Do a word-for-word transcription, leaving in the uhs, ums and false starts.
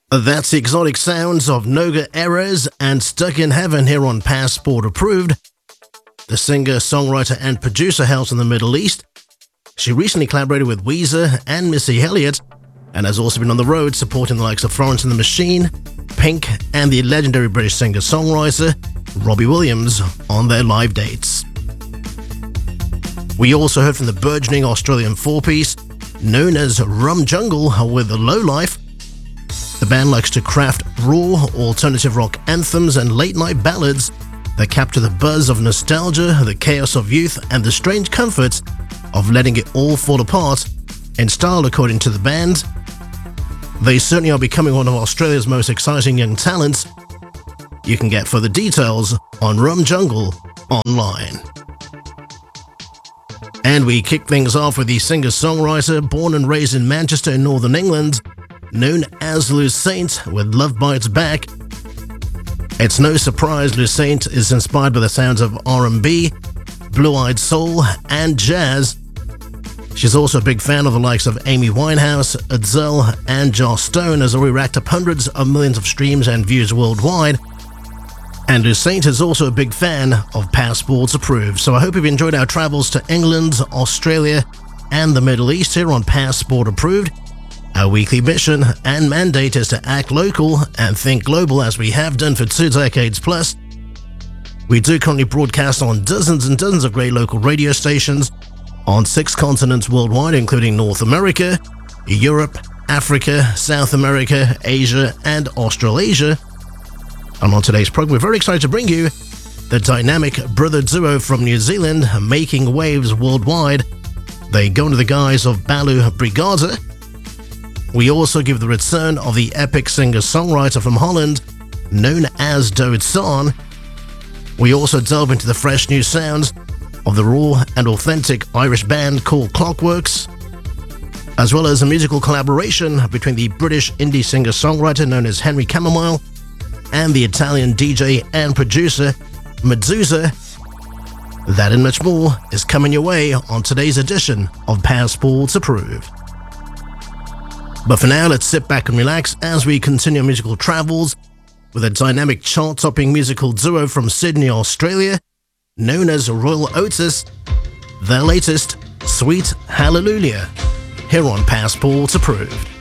That's the exotic sounds of Noga Erez and Stuck in Heaven here on Passport Approved. The singer, songwriter and producer hails from the Middle East. She recently collaborated with Weezer and Missy Elliott and has also been on the road supporting the likes of Florence and the Machine, Pink and the legendary British singer-songwriter Robbie Williams on their live dates. We also heard from the burgeoning Australian four-piece known as Rum Jungle with The Lowlife. The band likes to craft raw, alternative rock anthems and late-night ballads that capture the buzz of nostalgia, the chaos of youth, and the strange comfort of letting it all fall apart in style, according to the band. They certainly are becoming one of Australia's most exciting young talents. You can get further details on Rum Jungle online. And we kick things off with the singer-songwriter born and raised in Manchester in Northern England, known as Lucsaint with Love Bites Back. It's no surprise Lucsaint is inspired by the sounds of R and B, blue-eyed soul, and jazz. She's also a big fan of the likes of Amy Winehouse, Adele, and Joss Stone, has already racked up hundreds of millions of streams and views worldwide. And Lucsaint is also a big fan of Passports Approved. So I hope you've enjoyed our travels to England, Australia, and the Middle East here on Passport Approved. Our weekly mission and mandate is to act local and think global, as we have done for two decades plus. We do currently broadcast on dozens and dozens of great local radio stations on six continents worldwide, including North America, Europe, Africa, South America, Asia, and Australasia. And on today's program, we're very excited to bring you the dynamic brother duo from New Zealand making waves worldwide. They go under the guise of Balu Brigada. We also give the return of the epic singer-songwriter from Holland, known as Doodsan. We also delve into the fresh new sounds of the raw and authentic Irish band called Clockworks, as well as a musical collaboration between the British indie singer-songwriter known as Henry Chamomile and the Italian D J and producer Medusa. That and much more is coming your way on today's edition of Passports Approved. But for now, let's sit back and relax as we continue our musical travels with a dynamic chart-topping musical duo from Sydney, Australia, known as Royal Otis, their latest, Sweet Hallelujah, here on Passports Approved.